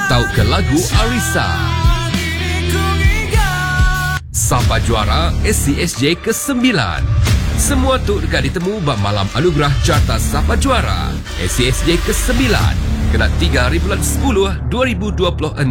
atau ke lagu Arisa. Sapa Juara SCSJ ke-9. Semua tu dekat ditemu bab malam anugerah Carta Sapa Juara SCSJ ke-9 kena 3 hari bulan 10 2026.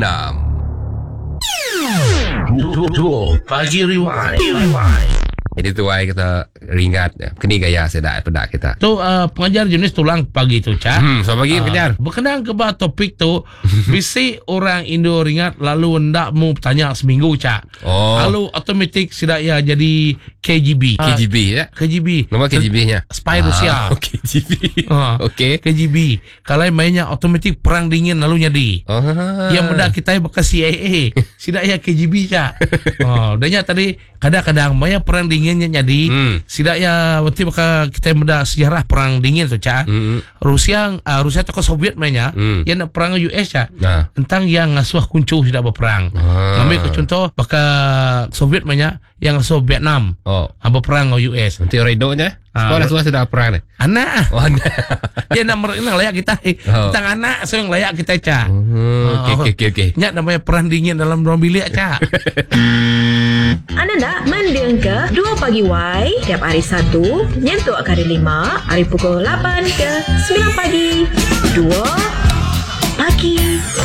Pagi Rewind. Ini tu ay kita ringat kini gaya sedap pedak kita. Tu pengajar jenis tulang pagi tu, Cak. So pagi pengajar. Berkenaan ke topik tu, bisi orang Indo ringat lalu hendak mau tanya seminggu, Cak. Lalu otomatik sudah ya jadi KGB. KGB ya. KGB. Nama KGB-nya? Spy Rusia. KGB. Okey. KGB. Kalau mainnya otomatik perang dingin lalu jadi. Yang benda kita bekas CIA. Sudah ya KGB, Cak. Danya tadi kadang-kadang maya perang dinginnya jadi. Sidak ya berarti bakal kita benda sejarah perang dingin tu, Cak. Rusia atau Soviet mainnya yang nak perang US, Cak. Tentang yang ngasuh kuncu sudah berperang. Ambil ke contoh bakal Soviet mainnya yang ngasuh Vietnam. Berperang dengan US. Nanti redonya sekolah sudah perang ni. Anak. Dia nak layak kita. Tentang anak so yang layak kita, Cak. Okey. Nyak namanya perang dingin dalam ruang bilik, Cak. Anda nak mendeng ke 2 Pagi Y tiap hari Sabtu nyentuh hari 5 hari pukul 8 ke 9 pagi. 2 Pagi